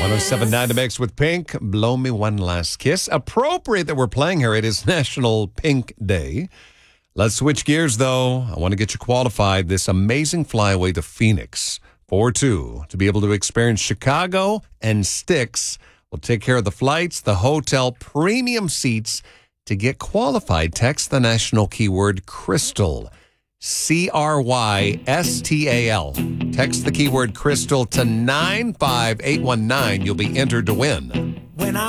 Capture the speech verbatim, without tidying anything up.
one oh seven point nine The Mix with Pink, Blow Me One Last Kiss. Appropriate that we're playing here. It is National Pink Day. Let's switch gears, though. I want to get you qualified. This amazing flyaway to Phoenix, four two, to be able to experience Chicago and Styx. We'll take care of the flights, the hotel, premium seats. To get qualified, text the national keyword Crystal. C R Y S T A L. Text the keyword Crystal to nine five eight one nine. You'll be entered to win. When I